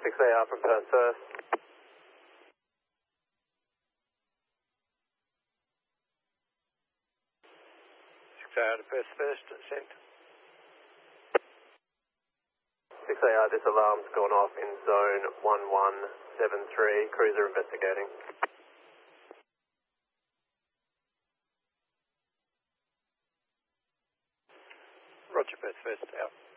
6AR from Perth first. 6AR to Perth first, sent. 6AR, this alarm's gone off in zone 1173, cruiser investigating. Roger, Perth first, out.